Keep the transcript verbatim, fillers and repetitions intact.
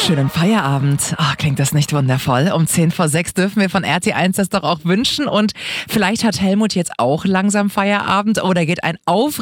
Schönen Feierabend. Ach, klingt das nicht wundervoll? Um zehn vor sechs dürfen wir von R T eins das doch auch wünschen. Und vielleicht hat Helmut jetzt auch langsam Feierabend oder geht ein aufregender